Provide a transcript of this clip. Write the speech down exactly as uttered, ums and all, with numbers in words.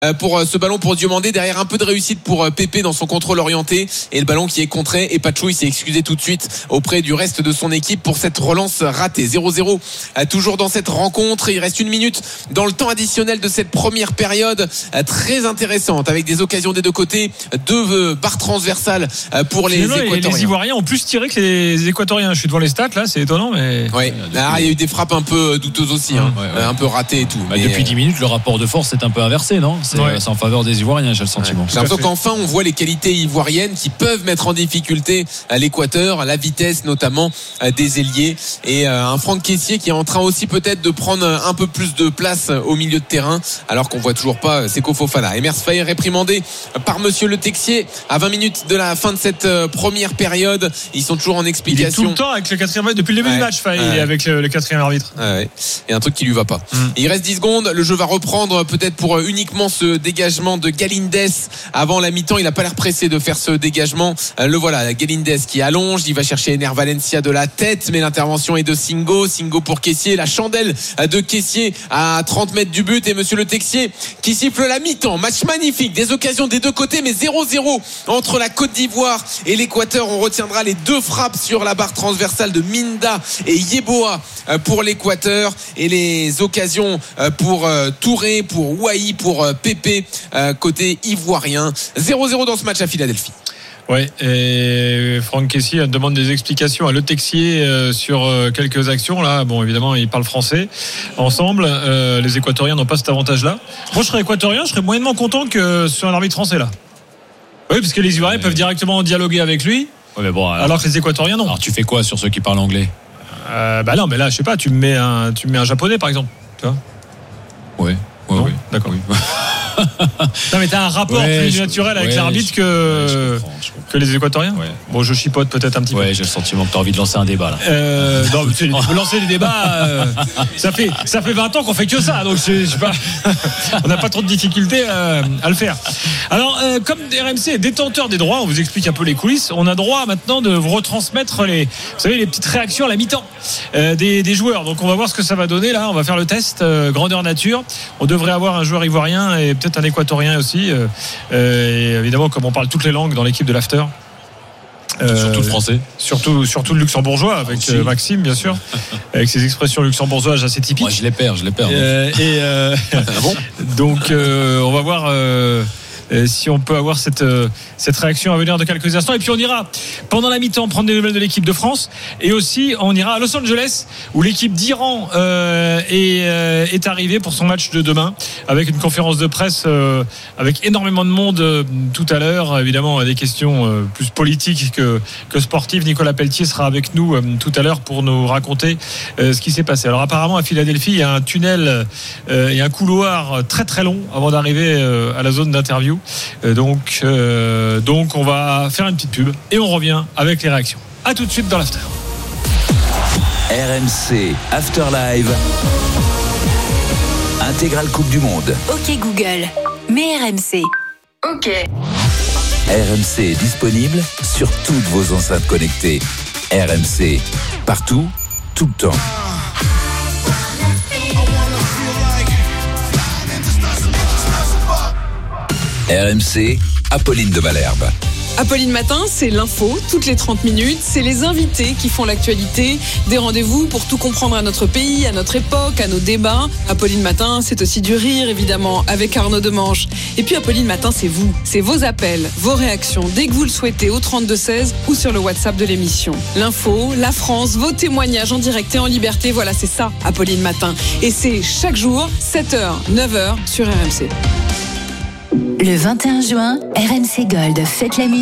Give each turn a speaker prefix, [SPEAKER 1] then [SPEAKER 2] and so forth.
[SPEAKER 1] pour ce ballon pour Diomandé, derrière un peu de réussite pour Pépé dans son contrôle orienté et le ballon qui est contré, et Patchou il s'est excusé tout de suite auprès du reste de son équipe pour cette relance ratée. Zéro zéro toujours dans cette rencontre. Il reste une minute dans le temps additionnel de cette première période très intéressante avec des occasions des deux côtés, deux barres transversales pour les
[SPEAKER 2] Finalement,
[SPEAKER 1] Équatoriens.
[SPEAKER 2] Les Ivoiriens ont plus tiré que les Équatoriens. Je suis devant les stats là, c'est étonnant, mais
[SPEAKER 1] oui. Ah, il y a eu des frappes un peu douteuses aussi, hein. ouais, ouais. un peu ratées et tout.
[SPEAKER 3] Bah, mais depuis dix minutes, le rapport de force est un peu inversé, non ? C'est, ouais. c'est en faveur des Ivoiriens, j'ai le sentiment.
[SPEAKER 1] Ouais. J'ai l'impression qu'enfin on voit les qualités ivoiriennes qui peuvent mettre en difficulté à l'Équateur, la vitesse notamment des ailiers, et un Franck Kessié qui est en train aussi peut-être de prendre un peu plus de place au milieu de terrain, alors qu'on voit toujours pas Seko Fofana. Emers Faé réprimandé par monsieur Le Texier à vingt minutes de la fin de cette première période. Ils sont toujours en explication.
[SPEAKER 2] Il est tout le temps avec le quatrième arbitre depuis le début
[SPEAKER 1] ouais.
[SPEAKER 2] du match. Faé,
[SPEAKER 1] ouais.
[SPEAKER 2] il est avec le, le quatrième arbitre.
[SPEAKER 1] Ouais. Et un truc qui lui va pas. Mm. Il reste dix secondes. Le jeu va reprendre peut-être pour uniquement ce dégagement de Galindez avant la mi-temps. Il a pas l'air pressé de faire ce dégagement. Le voilà, Galindez qui allonge. Il va chercher Ener Valencia de la tête, mais l'intervention est de Singo. Singo pour Kessié. La chandelle de Kessié à trente mètres du but, et monsieur Le Texier qui siffle la mi-temps. Match magnifique, des occasions des deux côtés, mais zéro zéro entre la Côte d'Ivoire et l'Équateur. On retiendra les deux frappes sur la barre transversale de Minda et Yeboah pour l'Équateur, et les occasions pour Touré, pour Ouahi, pour Pépé côté ivoirien. zéro zéro dans ce match à Philadelphie.
[SPEAKER 2] Ouais, et Franck Kessié demande des explications à Le Texier euh, sur euh, quelques actions là. Bon, évidemment, ils parlent français ensemble. Euh, les Équatoriens n'ont pas cet avantage-là. Moi, je serais équatorien, je serais moyennement content que sur un arbitre français là. Oui, parce que les Ivoiriens ouais. peuvent directement dialoguer avec lui.
[SPEAKER 3] Ouais, mais bon, alors,
[SPEAKER 2] alors que les Équatoriens non.
[SPEAKER 3] Alors, tu fais quoi sur ceux qui parlent anglais ?
[SPEAKER 2] euh, Bah non, mais là, je sais pas. Tu me mets un, tu me mets un japonais par exemple. Tu vois ?
[SPEAKER 3] Ouais. Ouais,
[SPEAKER 2] non
[SPEAKER 3] oui.
[SPEAKER 2] D'accord. Oui. Non, mais t'as un rapport ouais, plus naturel avec ouais, l'arbitre que, ouais, je comprends, je comprends. que les Équatoriens. Ouais. Bon, je chipote peut-être un petit
[SPEAKER 3] ouais,
[SPEAKER 2] peu.
[SPEAKER 3] J'ai le sentiment que t'as envie de lancer un débat là.
[SPEAKER 2] Euh, non, tu peux lancer des débats. Euh, ça fait ça fait vingt ans qu'on fait que ça, donc je, je sais pas. On n'a pas trop de difficultés à, à le faire. Alors, euh, comme R M C est détenteur des droits, on vous explique un peu les coulisses. On a droit maintenant de vous retransmettre les, vous savez, les petites réactions à la mi-temps euh, des, des joueurs. Donc, on va voir ce que ça va donner là. On va faire le test euh, grandeur nature. On devrait avoir un joueur ivoirien et peut-être un équatorien aussi. Euh, et évidemment, comme on parle toutes les langues dans l'équipe de l'After.
[SPEAKER 3] Euh, surtout le français.
[SPEAKER 2] Surtout, surtout le luxembourgeois avec euh, Maxime, bien sûr, avec ses expressions luxembourgeoises assez typiques.
[SPEAKER 3] Moi, je les perds, je les perds.
[SPEAKER 2] Euh, et euh, ah bon donc, euh, on va voir. Euh, si on peut avoir cette, cette réaction à venir de quelques instants. Et puis on ira pendant la mi-temps prendre des nouvelles de l'équipe de France, et aussi on ira à Los Angeles où l'équipe d'Iran euh, est, euh, est arrivée pour son match de demain, avec une conférence de presse euh, avec énormément de monde euh, tout à l'heure. Évidemment des questions euh, plus politiques que, que sportives. Nicolas Pelletier sera avec nous euh, tout à l'heure pour nous raconter euh, ce qui s'est passé. Alors apparemment à Philadelphie il y a un tunnel euh, et un couloir très très long avant d'arriver euh, à la zone d'interview. Donc, euh, donc on va faire une petite pub et on revient avec les réactions. A tout de suite dans l'After.
[SPEAKER 4] R M C After Live, intégrale Coupe du Monde.
[SPEAKER 5] Ok Google, mets R M C.
[SPEAKER 6] Ok.
[SPEAKER 4] R M C est disponible sur toutes vos enceintes connectées. R M C, partout, tout le temps. R M C, Apolline de Malherbe.
[SPEAKER 7] Apolline Matin, c'est l'info, toutes les trente minutes. C'est les invités qui font l'actualité. Des rendez-vous pour tout comprendre à notre pays, à notre époque, à nos débats. Apolline Matin, c'est aussi du rire, évidemment, avec Arnaud Demanche. Et puis Apolline Matin, c'est vous. C'est vos appels, vos réactions, dès que vous le souhaitez, au trente-deux seize ou sur le WhatsApp de l'émission. L'info, la France, vos témoignages en direct et en liberté. Voilà, c'est ça, Apolline Matin. Et c'est chaque jour, sept heures, neuf heures, sur R M C.
[SPEAKER 5] Le vingt et un juin, R M C Gold fête la musique.